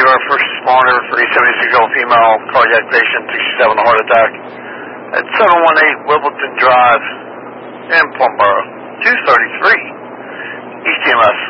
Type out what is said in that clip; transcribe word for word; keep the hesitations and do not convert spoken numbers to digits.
you're our first responder for a seventy-six-year-old female cardiac patient, think she's having a heart attack at seven one eight Wimbledon Drive in Plumboro, two thirty-three, E T M S.